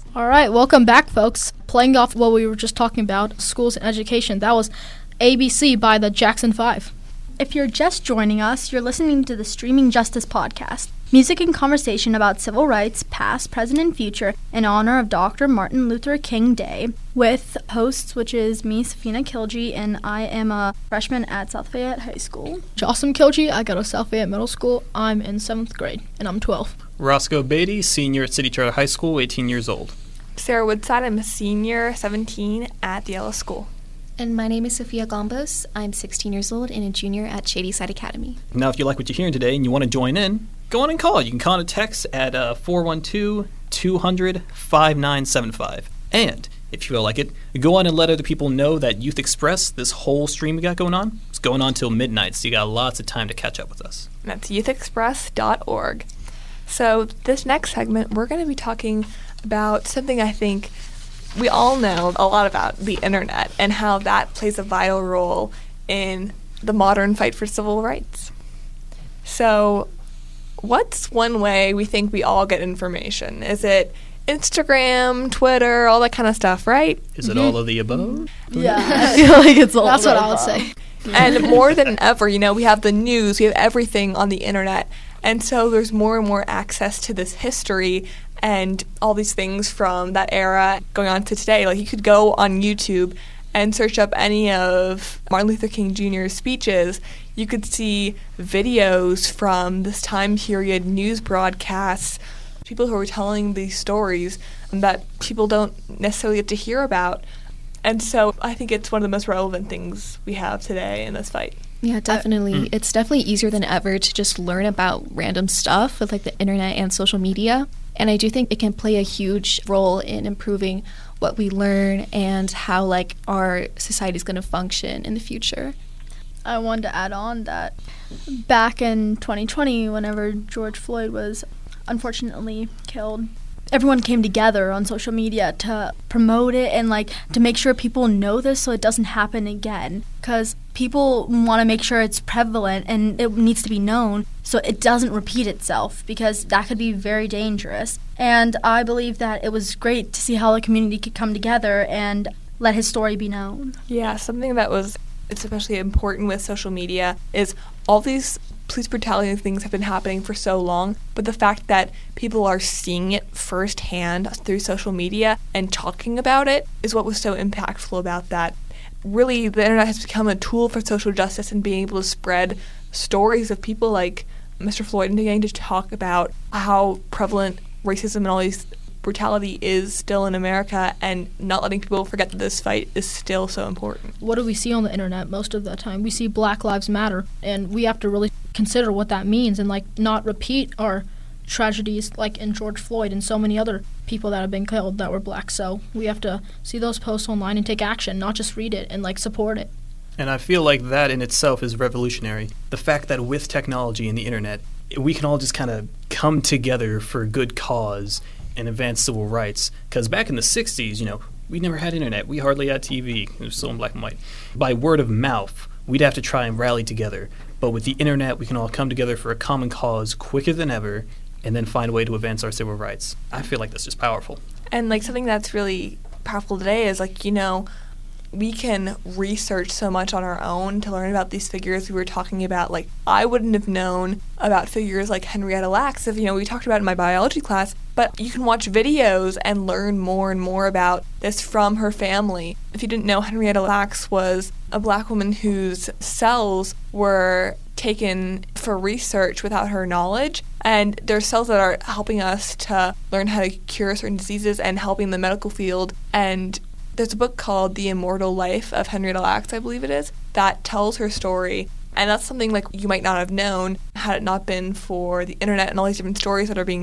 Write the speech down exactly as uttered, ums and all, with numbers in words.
All right, welcome back, folks. Playing off what we were just talking about, schools and education, that was A B C by the Jackson Five. If you're just joining us, you're listening to the Streaming Justice Podcast, music and conversation about civil rights, past, present, and future, in honor of Doctor Martin Luther King Day, with hosts, which is me, Safina Kilji, and I am a freshman at South Fayette High School. Jocelyn Kilji, I go to South Fayette Middle School. I'm in seventh grade, and I'm twelve. Roscoe Beatty, senior at City Charter High School, eighteen years old. Sarah Woodside, I'm a senior, seventeen, at the Ellis School. And my name is Sophia Gombos. I'm sixteen years old and a junior at Shadyside Academy. Now, if you like what you're hearing today and you want to join in, go on and call. You can call and text at uh, four one two, two hundred, five nine seven five. And if you feel like it, go on and let other people know that Youth Express, this whole stream we got going on, is going on till midnight, so you got lots of time to catch up with us. And that's youth express dot org. So this next segment, we're going to be talking about something I think we all know a lot about, the internet, and how that plays a vital role in the modern fight for civil rights. So what's one way we think we all get information? Is it Instagram, Twitter, all that kind of stuff, right? Is it mm-hmm. all of the above? Yeah, I feel like it's all That's of what the I would above. say. And more than ever, you know, we have the news, we have everything on the internet. And so there's more and more access to this history and all these things from that era going on to today. Like, you could go on YouTube and search up any of Martin Luther King Junior's speeches. You could see videos from this time period, news broadcasts, people who are telling these stories that people don't necessarily get to hear about. And so I think it's one of the most relevant things we have today in this fight. Yeah, definitely. Uh, mm. It's definitely easier than ever to just learn about random stuff with like the internet and social media. And I do think it can play a huge role in improving what we learn and how like our society is going to function in the future. I wanted to add on that back in twenty twenty, whenever George Floyd was unfortunately killed, everyone came together on social media to promote it and like to make sure people know this so it doesn't happen again, because people want to make sure it's prevalent and it needs to be known so it doesn't repeat itself, because that could be very dangerous. And I believe that it was great to see how the community could come together and let his story be known. Yeah, something that was especially important with social media is all these police brutality things have been happening for so long, but the fact that people are seeing it firsthand through social media and talking about it is what was so impactful about that. Really, the internet has become a tool for social justice and being able to spread stories of people like Mister Floyd and getting to talk about how prevalent racism and all these brutality is still in America, and not letting people forget that this fight is still so important. What do we see on the internet most of the time? We see Black Lives Matter, and we have to really consider what that means and like not repeat our tragedies like in George Floyd and so many other people that have been killed that were black. So we have to see those posts online and take action, not just read it and like support it. And I feel like that in itself is revolutionary. The fact that with technology and the internet, we can all just kind of come together for a good cause and advance civil rights. Because back in the sixties, you know, we never had internet. We hardly had T V. It was still in black and white. By word of mouth, we'd have to try and rally together. But with the internet, we can all come together for a common cause quicker than ever and then find a way to advance our civil rights. I feel like that's just powerful. And, like, something that's really powerful today is, like, you know, we can research so much on our own to learn about these figures we were talking about. Like, I wouldn't have known about figures like Henrietta Lacks if, you know, we talked about it in my biology class, but you can watch videos and learn more and more about this from her family. If you didn't know, Henrietta Lacks was a black woman whose cells were taken for research without her knowledge, and there's cells that are helping us to learn how to cure certain diseases and helping the medical field. And there's a book called The Immortal Life of Henrietta Lacks, I believe it is, that tells her story. And that's something like you might not have known had it not been for the internet and all these different stories that are being